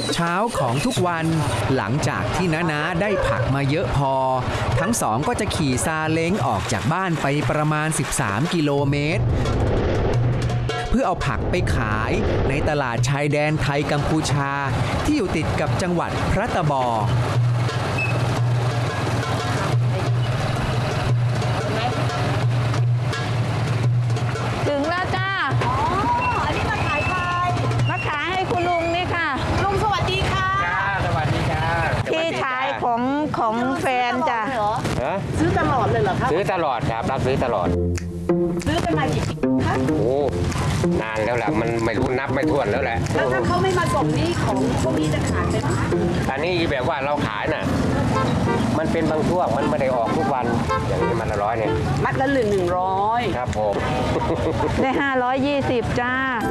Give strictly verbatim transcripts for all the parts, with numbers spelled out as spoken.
เช้าของทุกวันหลังจากที่น้านาได้ผักมาเยอะพอทั้งสองก็จะขี่ซาเล้งออกจากบ้านไปประมาณสิบสามกิโลเมตรเพื่อเอาผักไปขายในตลาดชายแดนไทยกัมพูชาที่อยู่ติดกับจังหวัดพระตะบอถึงแล้วจ้าอ๋ออันนี้มาขายใครมาขายให้คุณลุงนี่ค่ะลุงสวัสดีค่ะจ้าสวัสดีค่ะพี่ชายของของแฟนจ้ะซื้อตลอดเลยเหรอครับซื้อตลอดครับรับซื้อตลอดซื้อกันมากี่ปีคะโอ้นานแล้วแหละมันไม่รู้นับไม่ถ้วนแล้วแหละแล้วถ้าเขาไม่มาส่งนี่ของพวกนี้จะขายไหมคะอันนี้แบบว่าเราขายน่ะมันเป็นบางช่วงมันไม่ได้ออกทุกวันอย่างนี้มันละร้อยเนี่ยมัดละหนึ่งหนึ่งร้อยครับผมได้ห้าร้อยยี่สิบจ้า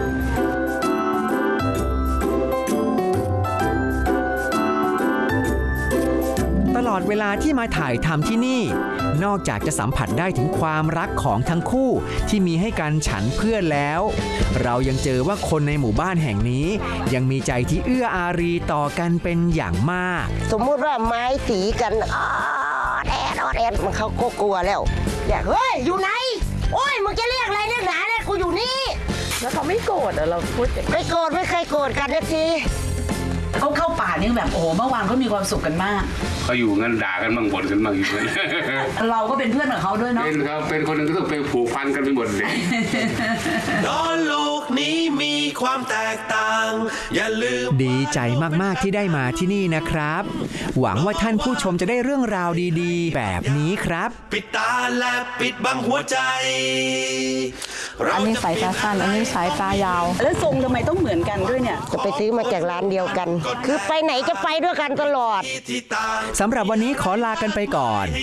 ตลอดเวลาที่มาถ่ายทำที่นี่นอกจากจะสัมผัสได้ถึงความรักของทั้งคู่ที่มีให้กันฉันเพื่อนแล้วเรายังเจอว่าคนในหมู่บ้านแห่งนี้ยังมีใจที่เอื้ออารีต่อกันเป็นอย่างมากสมมุติว่าไม้สีกันออดแอดออดแอดมันเขาก็กลัวแล้วอยากเฮ้ยอยู่ไหนโอ้ยมึงจะเรียกอะไรเนี่ยหนาเนี่ยกูอยู่นี่แล้วเขาไม่โกรธเหรอเราพูดไม่โกรธไม่เคยโกรธกันนะทีเขาเข้าป่านี่แบบโอ้เมื่อวานเขามีความสุขกันมากเขาอยู่งั้นด่ากันบ้างบ่นกันบ้างอยู่นั้นเราก็เป็นเพื่อนกับเขาด้วยเนาะเป็นครับเป็นคนหนึ่งก็ต้องไปผูกพันกันไปหมดเลยโลกนี้มีความแตกต่างอย่าลืมดีใจมากๆที่ได้มาที่นี่นะครับหวังว่าท่านผู้ชมจะได้เรื่องราวดีๆแบบนี้ครับปิดตาและปิดบังหัวใจอันนี้สายตาสั้นอันนี้สายตายาวแล้วทรงทำไมต้องเหมือนกันด้วยเนี่ยจะไปซื้อมาจากร้านเดียวกันคือไปไหนจะไปด้วยกันตลอดสำหรับวันนี้ขอลากันไปก่อน